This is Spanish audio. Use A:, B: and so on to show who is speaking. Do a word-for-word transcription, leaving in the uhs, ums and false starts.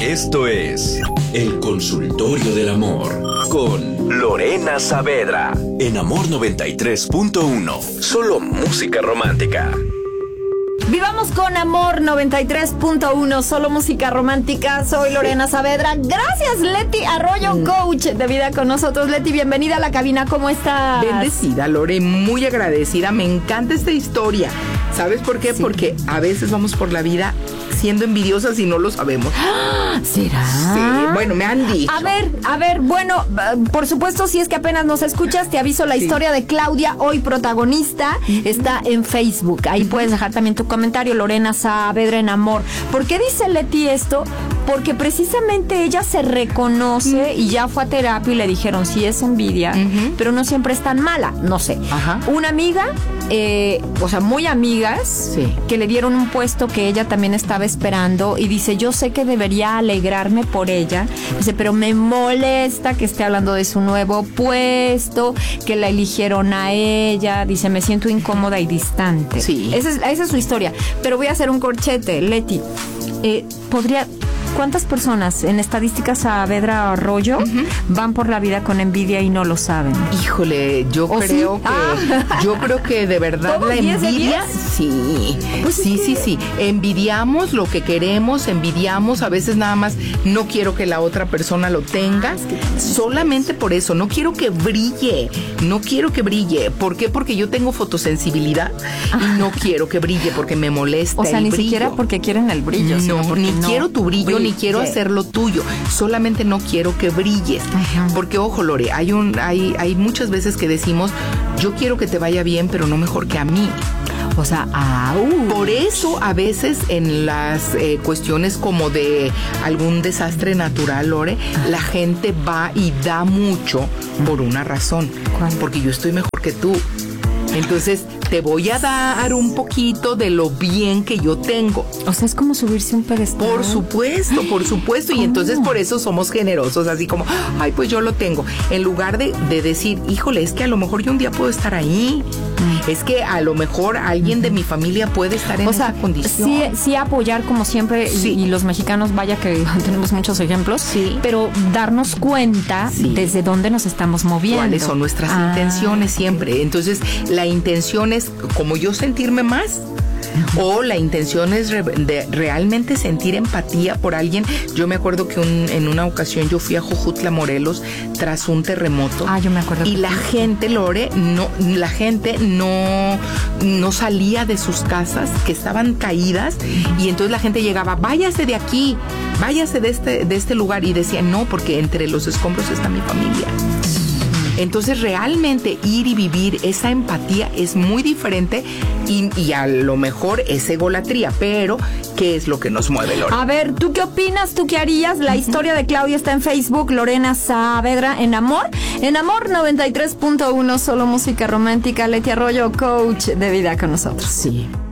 A: Esto es El Consultorio del Amor con Lorena Saavedra en Amor noventa y tres punto uno. Solo música romántica.
B: Vivamos con Amor noventa y tres punto uno, solo música romántica. Soy Lorena Saavedra. Gracias, Leti Arroyo, coach de vida con nosotros. Leti, bienvenida a la cabina. ¿Cómo estás?
C: Bendecida, Lore, muy agradecida. Me encanta esta historia. ¿Sabes por qué? Sí. Porque a veces vamos por la vida siendo envidiosas y no lo sabemos.
B: ¿Será?
C: Sí, bueno, me han dicho.
B: A ver, a ver, bueno, por supuesto, si es que apenas nos escuchas, te aviso la sí. historia de Claudia, hoy protagonista, uh-huh. está en Facebook. Ahí uh-huh. puedes dejar también tu comentario, Lorena Saavedra en Amor. ¿Por qué dice Leti esto? Porque precisamente ella se reconoce uh-huh. y ya fue a terapia y le dijeron, sí es envidia, uh-huh. pero no siempre es tan mala, no sé. Uh-huh. Una amiga, eh, o sea, muy amigas, sí. que le dieron un puesto que ella también estaba esperando y dice, yo sé que debería alegrarme por ella, dice, pero me molesta que esté hablando de su nuevo puesto, que la eligieron a ella, dice, me siento incómoda y distante.
C: Sí.
B: Esa es, esa es su historia, pero voy a hacer un corchete, Leti, eh, podría... ¿Cuántas personas en estadísticas Saavedra Arroyo uh-huh. van por la vida con envidia y no lo saben?
C: Híjole, yo creo sí? que ah. yo creo que de verdad la envidia, sí, pues sí, sí, sí, envidiamos lo que queremos, envidiamos, a veces nada más no quiero que la otra persona lo tenga, ah, es que... solamente por eso, no quiero que brille, no quiero que brille. ¿Por qué? Porque yo tengo fotosensibilidad ah. y no quiero que brille porque me molesta
B: o sea,
C: el
B: ni
C: brillo.
B: siquiera porque quieren el brillo,
C: no, ni
B: no
C: quiero tu brillo, brille. Ni quiero hacer lo tuyo, solamente no quiero que brilles. Ajá. Porque ojo, Lore, hay un hay hay muchas veces que decimos, yo quiero que te vaya bien, pero no mejor que a mí.
B: O sea, uh.
C: por eso a veces en las eh, cuestiones como de algún desastre natural, Lore, ajá. la gente va y da mucho por una razón.
B: ¿Cuál?
C: Porque yo estoy mejor que tú. Entonces, te voy a dar un poquito de lo bien que yo tengo.
B: O sea, es como subirse un pedestal.
C: Por supuesto, por supuesto. ¿Cómo? Y entonces por eso somos generosos, así como, ay, pues yo lo tengo. En lugar de, de decir, híjole, es que a lo mejor yo un día puedo estar ahí. Mm. Es que a lo mejor alguien de mi familia puede estar en o esa sea, condición.
B: Sí, sí apoyar como siempre, sí. y, y los mexicanos, vaya que tenemos muchos ejemplos,
C: sí.
B: pero darnos cuenta sí. desde dónde nos estamos moviendo.
C: ¿Cuáles son nuestras ah, intenciones siempre? Okay. Entonces, la intención es como yo sentirme más, o la intención es re- de realmente sentir empatía por alguien. Yo me acuerdo que un, en una ocasión yo fui a Jojutla, Morelos, tras un terremoto.
B: Ah, yo me acuerdo.
C: Y la sí. gente, Lore, no, la gente no, no salía de sus casas, que estaban caídas, y entonces la gente llegaba, váyase de aquí, váyase de este, de este lugar, y decía, no, porque entre los escombros está mi familia. Entonces realmente ir y vivir esa empatía es muy diferente y, y a lo mejor es egolatría, pero ¿qué es lo que nos mueve, Lorena?
B: A ver, ¿tú qué opinas? ¿Tú qué harías? La uh-huh. historia de Claudia está en Facebook, Lorena Saavedra en Amor. En Amor noventa y tres punto uno, solo música romántica. Leti Arroyo, coach de vida con nosotros.
C: Sí.